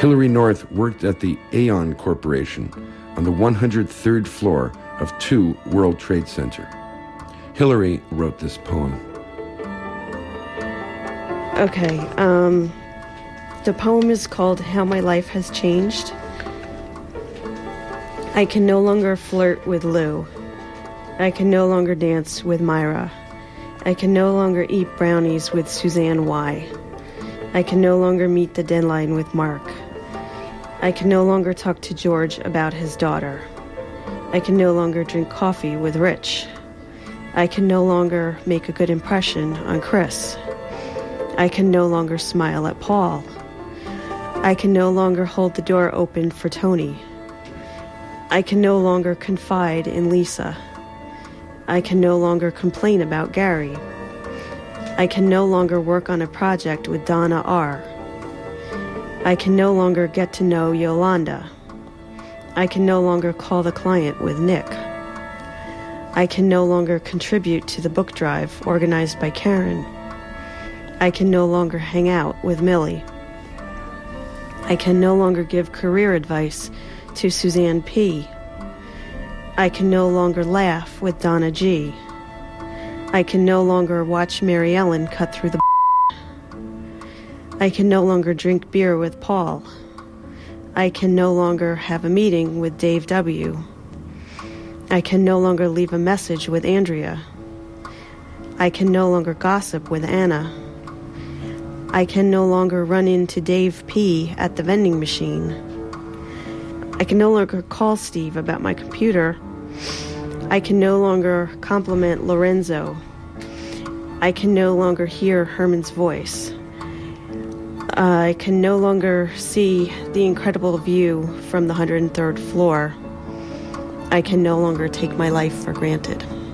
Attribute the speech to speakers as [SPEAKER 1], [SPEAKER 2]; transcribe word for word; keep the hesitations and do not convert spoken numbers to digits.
[SPEAKER 1] Hillary North worked at the Aon Corporation on the one hundred third floor of two World Trade Center. Hillary wrote this poem.
[SPEAKER 2] Okay, um, the poem is called How My Life Has Changed. I can no longer flirt with Lou. I can no longer dance with Myra. I can no longer eat brownies with Suzanne Y. I can no longer meet the deadline with Mark. I can no longer talk to George about his daughter. I can no longer drink coffee with Rich. I can no longer make a good impression on Chris. I can no longer smile at Paul. I can no longer hold the door open for Tony. I can no longer confide in Lisa. I can no longer complain about Gary. I can no longer work on a project with Donna R. I can no longer get to know Yolanda. I can no longer call the client with Nick. I can no longer contribute to the book drive organized by Karen. I can no longer hang out with Millie. I can no longer give career advice to Suzanne P. I can no longer laugh with Donna G. I can no longer watch Mary Ellen cut through the I can no longer drink beer with Paul. I can no longer have a meeting with Dave W. I can no longer leave a message with Andrea. I can no longer gossip with Anna. I can no longer run into Dave P. at the vending machine. I can no longer call Steve about my computer. I can no longer compliment Lorenzo. I can no longer hear Herman's voice. I can no longer see the incredible view from the one hundred third floor. I can no longer take my life for granted.